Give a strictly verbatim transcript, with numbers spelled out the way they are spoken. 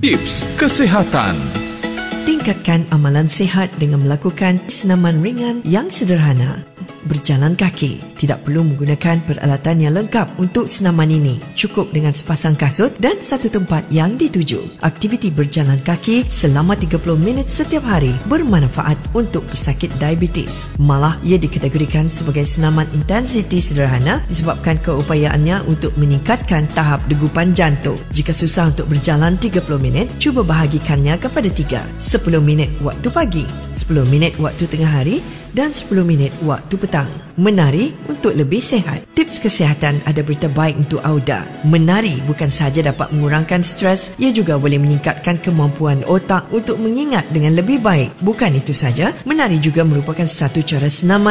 Tips kesihatan. Tingkatkan amalan sihat dengan melakukan senaman ringan yang sederhana. Berjalan kaki. Tidak perlu menggunakan peralatan yang lengkap untuk senaman ini. Cukup dengan sepasang kasut dan satu tempat yang dituju. Aktiviti berjalan kaki selama tiga puluh minit setiap hari bermanfaat untuk pesakit diabetes. Malah ia dikategorikan sebagai senaman intensiti sederhana disebabkan keupayaannya untuk meningkatkan tahap degupan jantung. Jika susah untuk berjalan tiga puluh minit, cuba bahagikannya kepada tiga. sepuluh minit waktu pagi, sepuluh minit waktu tengah hari dan sepuluh minit waktu petang. Menari untuk lebih sihat. Tips kesihatan ada berita baik untuk Auda. Menari bukan sahaja dapat mengurangkan stres, ia juga boleh meningkatkan kemampuan otak untuk mengingat dengan lebih baik. Bukan itu saja, menari juga merupakan satu cara senaman